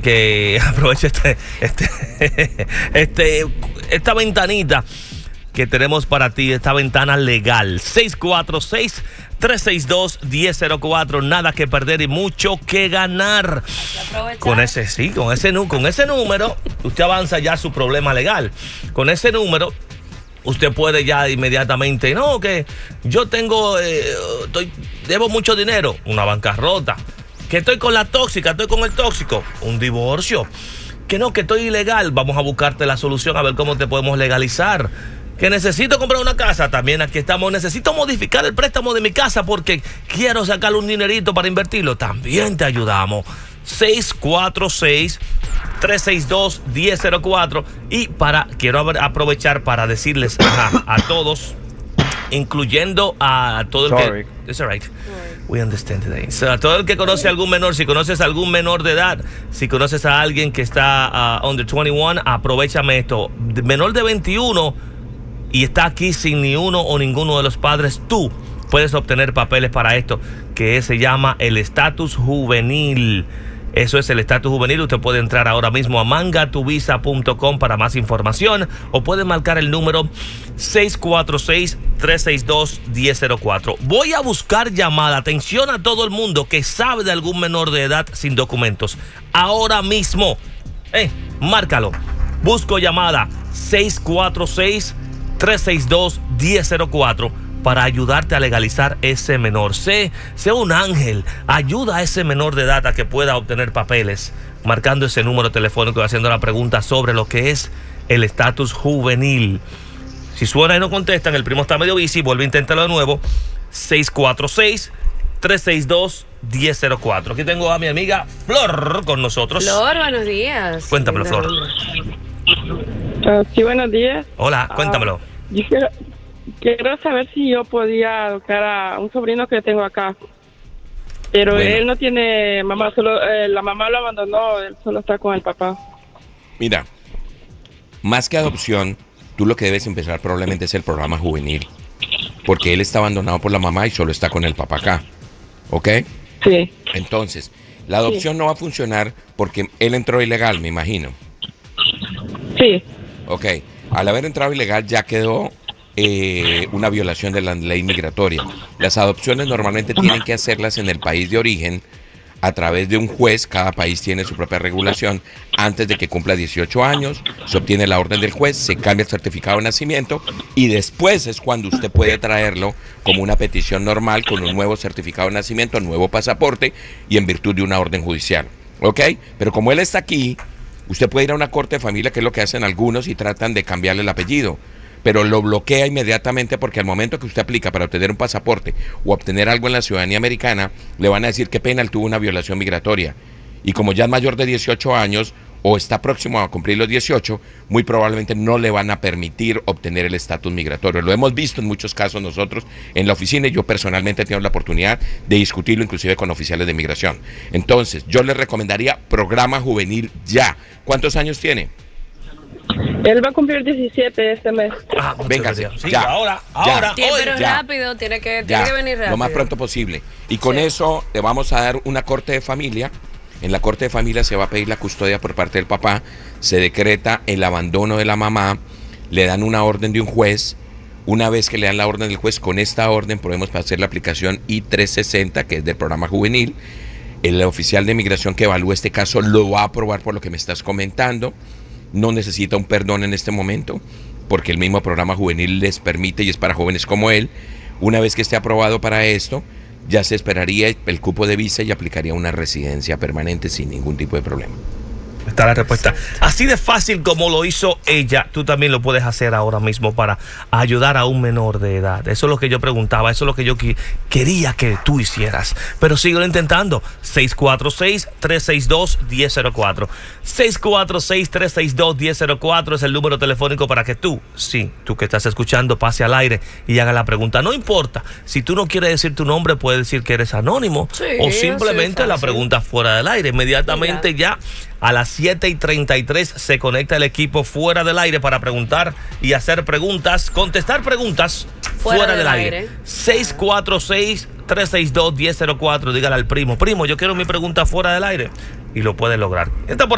que aproveche esta ventanita que tenemos para ti, esta ventana legal. 646-362-1004. Nada que perder y mucho que ganar. Con ese número, usted avanza ya su problema legal. Con ese número, usted puede ya inmediatamente, no, que yo debo mucho dinero, una bancarrota. Que estoy con la tóxica, estoy con el tóxico, un divorcio. Que no, que estoy ilegal, vamos a buscarte la solución a ver cómo te podemos legalizar. Que necesito comprar una casa, también aquí estamos. Necesito modificar el préstamo de mi casa porque quiero sacarle un dinerito para invertirlo, también te ayudamos. 646-362-1004. Y quiero aprovechar para decirles a todos, incluyendo a todo el que... It's all right. We understand today. So, a todo el que conoce a algún menor, si conoces a algún menor de edad, si conoces a alguien que está under 21, aprovechame esto. Menor de 21 y está aquí sin ni uno o ninguno de los padres, tú puedes obtener papeles para esto, que se llama el estatus juvenil. Eso es el estatus juvenil. Usted puede entrar ahora mismo a mangatuvisa.com para más información o puede marcar el número 646-362-1004. Voy a buscar llamada. Atención a todo el mundo que sabe de algún menor de edad sin documentos. Ahora mismo, márcalo. Busco llamada 646-362-1004. para ayudarte a legalizar ese menor. Sé un ángel, ayuda a ese menor de edad a que pueda obtener papeles, marcando ese número telefónico y haciendo la pregunta sobre lo que es el estatus juvenil. Si suena y no contestan, el primo está medio busy, vuelve a intentarlo de nuevo. 646-362-1004. Aquí tengo a mi amiga Flor con nosotros. Flor, buenos días. Cuéntamelo, Flor. Sí, buenos días. Hola, cuéntamelo. Yo quiero saber si yo podía adoptar a un sobrino que tengo acá. Pero bueno, él no tiene mamá, solo la mamá lo abandonó, él solo está con el papá. Mira, más que adopción, tú lo que debes empezar probablemente es el programa juvenil. Porque él está abandonado por la mamá y solo está con el papá acá. ¿Ok? Sí. Entonces, la adopción no va a funcionar porque él entró ilegal, me imagino. Sí. Ok. Al haber entrado ilegal ya quedó una violación de la ley migratoria. Las adopciones normalmente tienen que hacerlas en el país de origen a través de un juez. Cada país tiene su propia regulación. Antes de que cumpla 18 años, se obtiene la orden del juez, se cambia el certificado de nacimiento y después es cuando usted puede traerlo como una petición normal con un nuevo certificado de nacimiento, nuevo pasaporte y en virtud de una orden judicial. ¿Ok? Pero como él está aquí, usted puede ir a una corte de familia, que es lo que hacen algunos, y tratan de cambiarle el apellido. Pero lo bloquea inmediatamente porque al momento que usted aplica para obtener un pasaporte o obtener algo en la ciudadanía americana, le van a decir qué pena, él tuvo una violación migratoria. Y como ya es mayor de 18 años o está próximo a cumplir los 18, muy probablemente no le van a permitir obtener el estatus migratorio. Lo hemos visto en muchos casos nosotros en la oficina y yo personalmente he tenido la oportunidad de discutirlo inclusive con oficiales de migración. Entonces, yo les recomendaría programa juvenil ya. ¿Cuántos años tiene? Él va a cumplir 17 este mes. Venga, sí, ya. Ahora. Sí, pero ya. rápido, tiene que venir rápido. Lo más pronto posible. Y con eso le vamos a dar una corte de familia. En la corte de familia se va a pedir la custodia por parte del papá. Se decreta el abandono de la mamá. Le dan una orden de un juez. Una vez que le dan la orden del juez, con esta orden podemos hacer la aplicación I-360, que es del programa juvenil. El oficial de migración que evalúa este caso lo va a aprobar por lo que me estás comentando. No necesita un perdón en este momento, porque el mismo programa juvenil les permite y es para jóvenes como él. Una vez que esté aprobado para esto, ya se esperaría el cupo de visa y aplicaría una residencia permanente sin ningún tipo de problema. Está la respuesta. Así de fácil como lo hizo ella, tú también lo puedes hacer ahora mismo para ayudar a un menor de edad. Eso es lo que yo preguntaba, eso es lo que yo quería que tú hicieras. Pero síguelo intentando. 646-362-1004. 646-362-1004 es el número telefónico para que tú que estás escuchando, pase al aire y haga la pregunta. No importa, si tú no quieres decir tu nombre, puedes decir que eres anónimo o simplemente la pregunta fuera del aire. Inmediatamente ya a las 7:33 se conecta el equipo fuera del aire para preguntar y hacer preguntas, contestar preguntas fuera del aire. 646-362-1004. Dígale al primo, yo quiero mi pregunta fuera del aire y lo puede lograr.